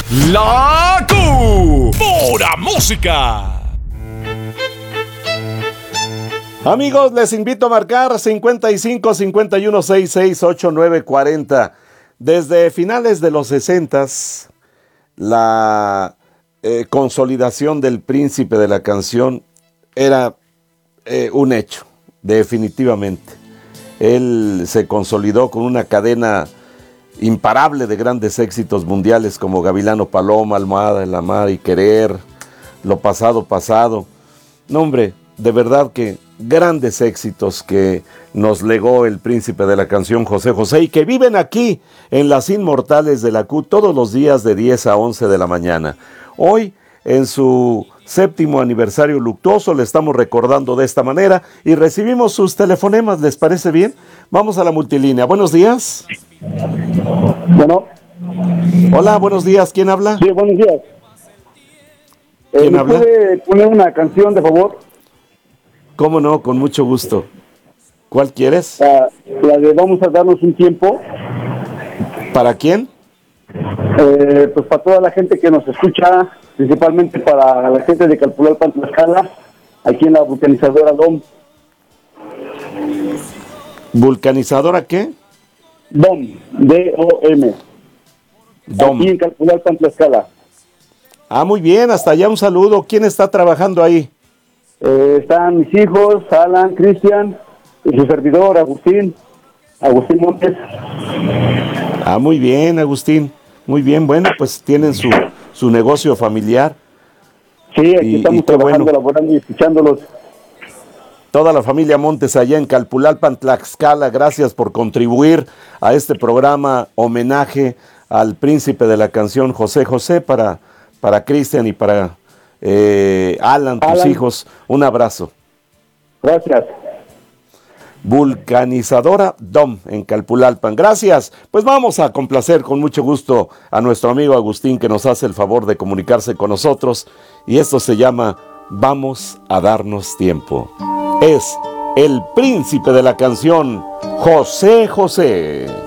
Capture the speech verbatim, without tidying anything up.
La Q. Pura música. Amigos, les invito a marcar cincuenta y cinco, cincuenta y uno, sesenta y seis, ochenta y nueve, cuarenta. Desde finales de los sesentas, la eh, consolidación del príncipe de la canción era eh, un hecho, definitivamente. Él se consolidó con una cadena imparable de grandes éxitos mundiales como Gavilano Paloma, Almohada en la Mar y Querer, Lo Pasado Pasado. No, hombre, de verdad que grandes éxitos que nos legó el príncipe de la canción José José y que viven aquí en Las Inmortales de la Q todos los días de diez a once de la mañana. Hoy, en su séptimo aniversario luctuoso, le estamos recordando de esta manera y recibimos sus telefonemas. ¿Les parece bien? Vamos a la multilínea. Buenos días. Bueno. Hola, buenos días. ¿Quién habla? Sí, buenos días. ¿Quién eh, ¿me habla? puede poner una canción, de favor? ¿Cómo no? Con mucho gusto. ¿Cuál quieres? La, la de Vamos a darnos un tiempo. ¿Para quién? Eh, pues para toda la gente que nos escucha, principalmente para la gente de Calpulalpan, Tlaxcala, aquí en la vulcanizadora D O M. ¿Vulcanizadora qué? D O M, D O M. D O M. Aquí en Calpulalpan, Tlaxcala. Ah, muy bien, hasta allá un saludo. ¿Quién está trabajando ahí? Eh, están mis hijos, Alan, Cristian, y su servidor, Agustín, Agustín Montes. Ah, muy bien, Agustín. Muy bien, bueno, pues tienen su, su negocio familiar. Sí, aquí y, estamos y qué trabajando, bueno. laborando y escuchándolos. Toda la familia Montes allá en Calpulalpan, Tlaxcala, gracias por contribuir a este programa homenaje al príncipe de la canción José José, para, para Cristian y para eh, Alan, tus Alan. hijos. Un abrazo. Gracias. Vulcanizadora D O M en Calpulalpan. Gracias. Pues vamos a complacer con mucho gusto a nuestro amigo Agustín, que nos hace el favor de comunicarse con nosotros. Y esto se llama Vamos a darnos tiempo. Es el príncipe de la canción José José.